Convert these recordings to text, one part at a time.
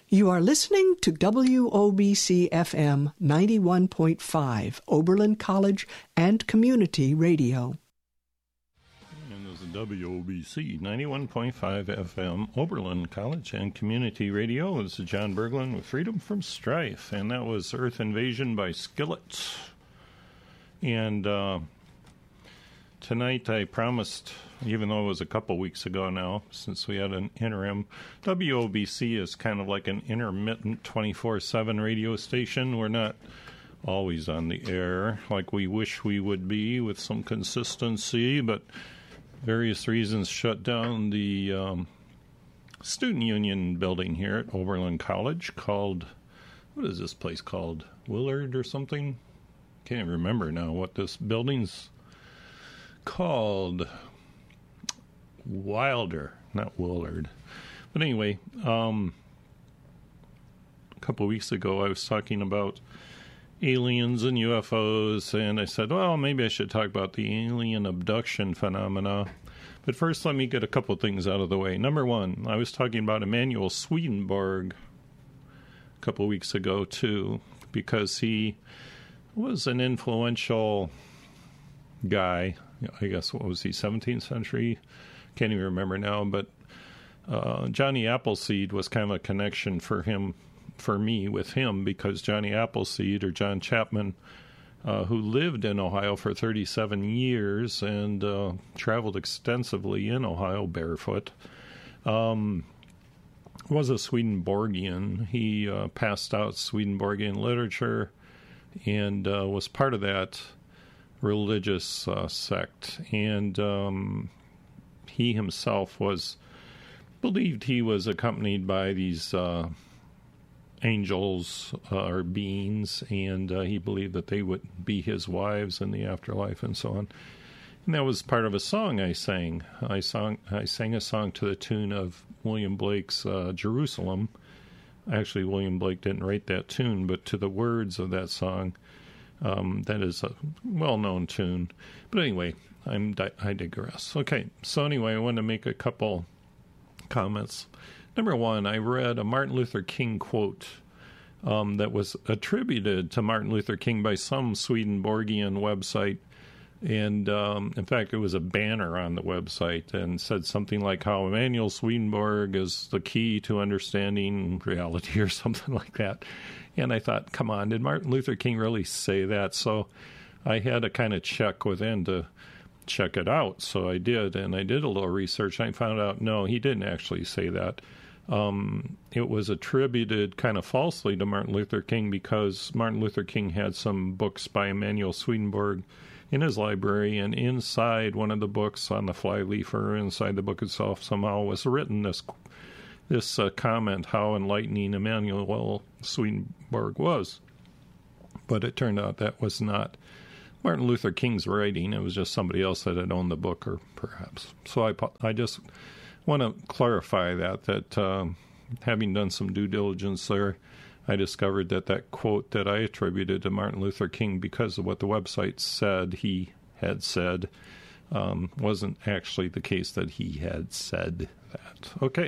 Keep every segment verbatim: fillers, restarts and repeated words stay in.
You are listening to W O B C F M ninety-one point five, Oberlin College and Community Radio. And this is W O B C ninety-one point five F M, Oberlin College and Community Radio. This is John Berglund with Freedom from Strife, and that was Earth Invasion by Skillet. And uh, tonight I promised, even though it was a couple weeks ago now, since we had an interim, W O B C is kind of like an intermittent twenty-four seven radio station. We're not always on the air like we wish we would be with some consistency, but various reasons shut down the um, student union building here at Oberlin College called, what is this place called? Willard or something? Can't even remember now what this building's called. Wilder, not Willard. But anyway, um, a couple of weeks ago I was talking about aliens and U F Os, and I said, well, maybe I should talk about the alien abduction phenomena. But first, let me get a couple things out of the way. Number one, I was talking about Emanuel Swedenborg a couple of weeks ago, too, because he was an influential guy. I guess, what was he, seventeenth century? Can't even remember now, but uh, Johnny Appleseed was kind of a connection for him, for me, with him, because Johnny Appleseed, or John Chapman, uh, who lived in Ohio for thirty-seven years and uh, traveled extensively in Ohio barefoot, um, was a Swedenborgian. He uh, passed out Swedenborgian literature and uh, was part of that religious uh, sect, and um, he himself was believed he was accompanied by these uh, angels uh, or beings, and uh, he believed that they would be his wives in the afterlife and so on. And that was part of a song I sang. I sang I sang a song to the tune of William Blake's uh, Jerusalem. Actually, William Blake didn't write that tune, but to the words of that song. Um, that is a well-known tune. But anyway, I'm di- I digress. Okay, so anyway, I want to make a couple comments. Number one, I read a Martin Luther King quote um, that was attributed to Martin Luther King by some Swedenborgian website. And um, in fact, it was a banner on the website and said something like how Emanuel Swedenborg is the key to understanding reality or something like that. And I thought, come on, did Martin Luther King really say that? So I had to kind of check within to check it out. So I did, and I did a little research, and I found out, no, he didn't actually say that. Um, it was attributed kind of falsely to Martin Luther King because Martin Luther King had some books by Emanuel Swedenborg in his library, and inside one of the books on the flyleaf or inside the book itself somehow was written this this uh, comment how enlightening Emanuel Swedenborg was. But it turned out that was not Martin Luther King's writing. It was just somebody else that had owned the book, or perhaps. So I, I just want to clarify that, that um, having done some due diligence there, I discovered that that quote that I attributed to Martin Luther King because of what the website said he had said um, wasn't actually the case that he had said that. Okay.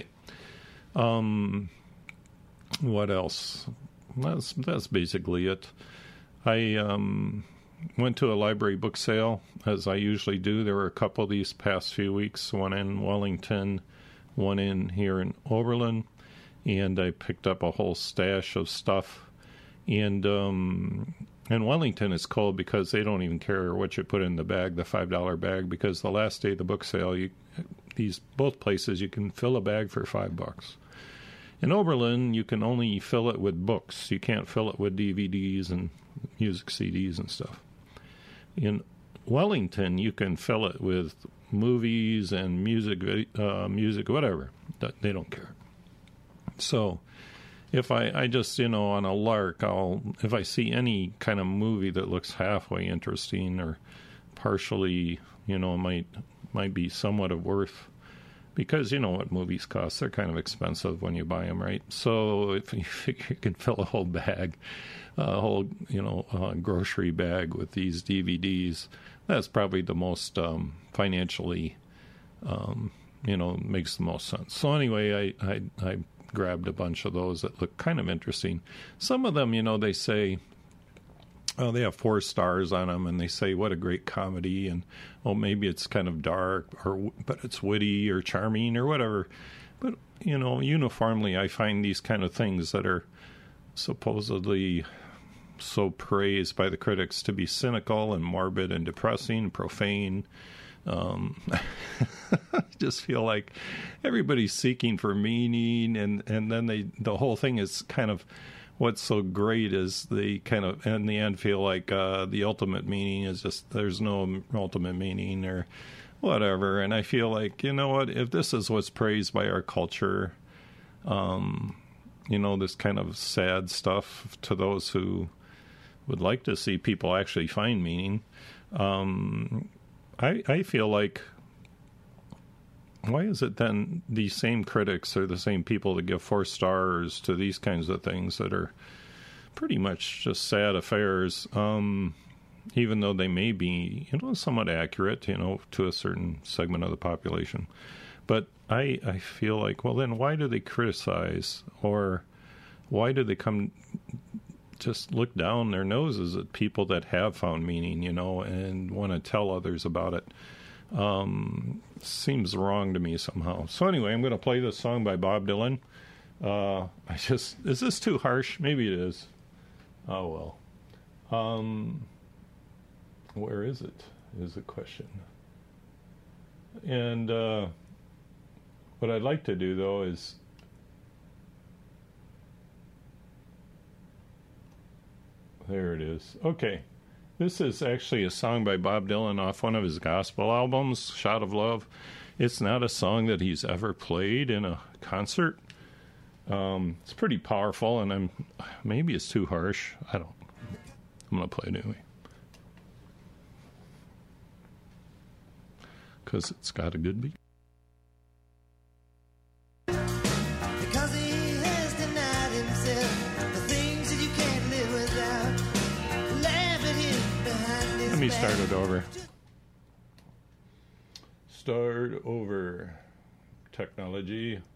Um, what else? That's, that's basically it. I um, went to a library book sale, as I usually do. There were a couple these past few weeks, one in Wellington, one in here in Oberlin. And I picked up a whole stash of stuff. And um, in Wellington, it's cold because they don't even care what you put in the bag, the five dollar bag, because the last day of the book sale, you, these both places, you can fill a bag for five bucks. In Oberlin, you can only fill it with books. You can't fill it with D V Ds and music C Ds and stuff. In Wellington, you can fill it with movies and music, uh, music, whatever. They don't care. So if I, I just, you know, on a lark, I'll, if I see any kind of movie that looks halfway interesting or partially, you know, might might be somewhat of worth, because you know what movies cost. They're kind of expensive when you buy them, right? So if you figure you can fill a whole bag, a whole, you know, uh, grocery bag with these D V Ds, that's probably the most um, financially, um, you know, makes the most sense. So anyway, I, I, I grabbed a bunch of those that look kind of interesting. Some of them, you know, they say, oh, they have four stars on them, and they say, what a great comedy, and, oh, maybe it's kind of dark, or but it's witty or charming or whatever. But, you know, uniformly, I find these kind of things that are supposedly so praised by the critics to be cynical and morbid and depressing, profane. Um, I just feel like everybody's seeking for meaning, and, and then they the whole thing is kind of, what's so great is they kind of, in the end, feel like uh, the ultimate meaning is just, there's no ultimate meaning or whatever. And I feel like, you know what, if this is what's praised by our culture, um, you know, this kind of sad stuff to those who would like to see people actually find meaning, um, I, I feel like, why is it then these same critics are the same people that give four stars to these kinds of things that are pretty much just sad affairs, um, even though they may be, you know, somewhat accurate, you know, to a certain segment of the population. But I, I feel like, well, then why do they criticize, or why do they come just look down their noses at people that have found meaning, you know, and want to tell others about it? Um, seems wrong to me somehow. So anyway, I'm going to play this song by Bob Dylan. Uh, I just, is this too harsh? Maybe it is. Oh, well. Um, where is it, is the question. And uh, what I'd like to do, though, is there it is. Okay. This is actually a song by Bob Dylan off one of his gospel albums, Shot of Love. It's not a song that he's ever played in a concert. Um, it's pretty powerful, and I'm maybe it's too harsh. I don't. I'm going to play it anyway. Because it's got a good beat. Because he has denied himself the things that you can't live without. Laugh at him behind his Let me back. start it over. Start over. Technology.